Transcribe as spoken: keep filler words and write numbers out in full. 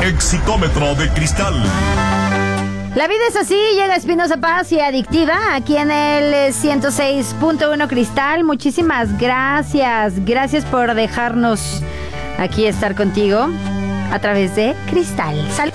Exitômetro de cristal. La vida es así, llega Espinosa Paz y Adictiva, aquí en el ciento seis punto uno Cristal. Muchísimas gracias, gracias por dejarnos aquí estar contigo a través de Cristal. Sal